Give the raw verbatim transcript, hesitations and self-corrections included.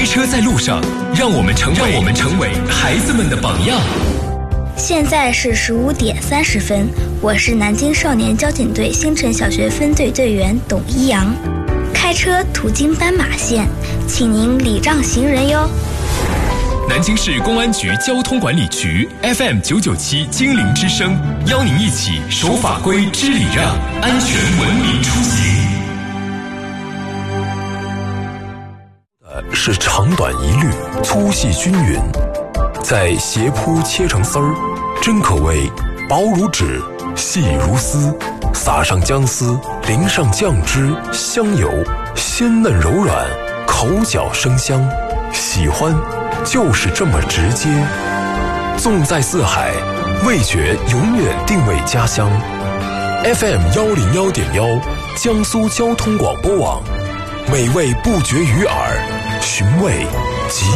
开车在路上，让我们成为让我们成为孩子们的榜样。 现在是十五点三十分，我是南京少年交警队新城小学分队队员董一阳。开车途经斑马线，请您礼让行人哟。 南京市公安局交通管理局 F M 九九七精灵之声，邀您一起守法规、知礼让，安全文明出行。 是长短一律，粗细均匀，在斜铺切成丝儿，真可谓薄如纸，细如丝。撒上姜丝，淋上酱汁，香油，鲜嫩柔软，口嚼生香。喜欢就是这么直接。纵在四海，味觉永远定位家乡。F M 幺零幺点幺，江苏交通广播网，美味不绝于耳，寻味即